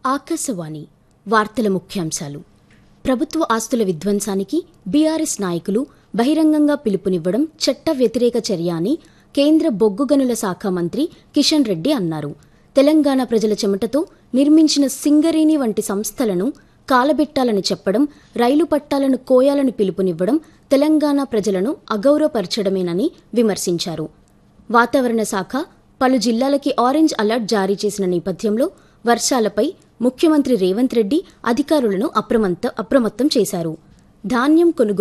ఆకాశవాణి వార్తల ముఖ్యాంశాలు. ప్రభుత్వ ఆస్తుల విధ్వంసానికి బీఆర్ఎస్ నాయకులు బహిరంగంగా పిలుపునివ్వడం చట్ట వ్యతిరేక చర్య అని కేంద్ర బొగ్గు గనుల శాఖ మంత్రి కిషన్ రెడ్డి అన్నారు. తెలంగాణ ప్రజల చెమటతో నిర్మించిన సింగరేణి వంటి సంస్థలను కాలబెట్టాలని చెప్పడం, రైలు పట్టాలను కోయాలని పిలుపునివ్వడం తెలంగాణ ప్రజలను అగౌరవపరచడమేనని విమర్శించారు. వాతావరణ శాఖ పలు జిల్లాలకి ఆరెంజ్ అలర్ట్ జారీ చేసిన నేపథ్యంలో వర్షాలపై ముఖ్యమంత్రి రేవంత్ రెడ్డి అధికారులను అప్రమత్తం చేశారు. ధాన్యం కొనుగోలు